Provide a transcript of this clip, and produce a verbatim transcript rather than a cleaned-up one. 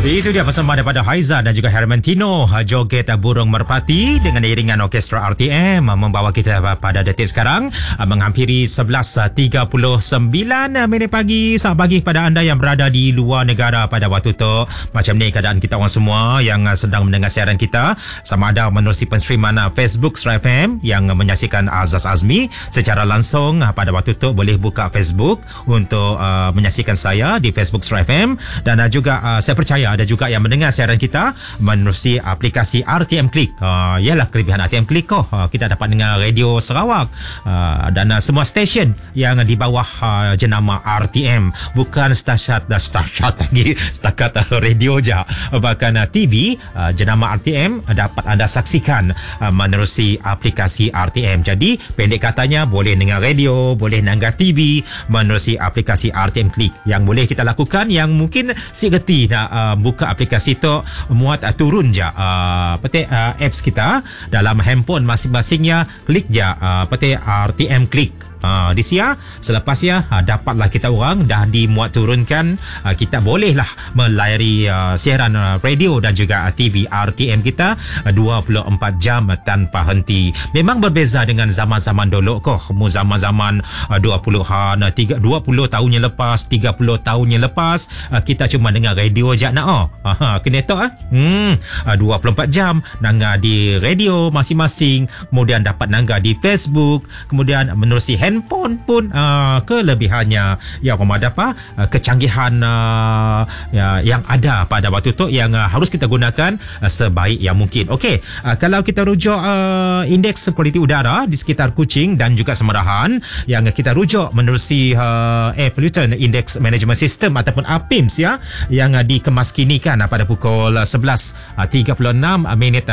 Itu dia persembahan daripada Haiza dan juga Hermentino, joget burung merpati dengan iringan orkestra R T M membawa kita pada detik sekarang menghampiri sebelas tiga puluh sembilan minit pagi. Selamat pagi pada anda yang berada di luar negara pada waktu tu. Macam ni keadaan kita orang semua yang sedang mendengar siaran kita, sama ada menerusi penstreaman Facebook Star F M yang menyaksikan Azaz Azmi secara langsung pada waktu tu, boleh buka Facebook untuk uh, menyaksikan saya di Facebook Star F M, dan uh, juga uh, saya percaya ada juga yang mendengar siaran kita menerusi aplikasi R T M Click. Uh, ialah kelebihan R T M Click kok. Uh, kita dapat dengar radio Sarawak uh, dan uh, semua stesen yang di bawah uh, jenama R T M. Bukan stasiun dah stasiun lagi setakat uh, radio je. Bahkan uh, T V uh, jenama R T M uh, dapat anda saksikan uh, menerusi aplikasi R T M. Jadi pendek katanya boleh dengar radio, boleh dengar T V menerusi aplikasi R T M Click. Yang boleh kita lakukan, yang mungkin si geti nak uh, buka aplikasi tu, muat uh, turun je uh, petik uh, apps kita dalam handphone masing-masingnya, klik je uh, petik R T M Click. Ha, di sia selepas ya ha, dapatlah kita orang dah dimuat turunkan, ha, kita bolehlah melayari uh, siaran uh, radio dan juga uh, T V R T M kita uh, dua puluh empat jam uh, tanpa henti. Memang berbeza dengan zaman-zaman dulu kok. Mu zaman-zaman uh, dua puluhan, uh, tiga, dua puluh tahun yang lepas, tiga puluh tahun yang lepas, uh, kita cuma dengar radio je nak oh. Ha, kena tu ah. Hmm, uh, dua puluh empat jam dengar di radio masing-masing, kemudian dapat dengar di Facebook, kemudian menerusi hand handphone pun uh, kelebihannya ya orang ada apa uh, kecanggihan uh, ya, yang ada pada waktu tu yang uh, harus kita gunakan uh, sebaik yang mungkin. Okey, uh, kalau kita rujuk uh, indeks kualiti udara di sekitar Kuching dan juga Semerahan yang kita rujuk menerusi uh, Air Pollutant Index Management System ataupun A P I M S ya, yang uh, dikemaskinikan uh, pada pukul sebelas tiga puluh enam minit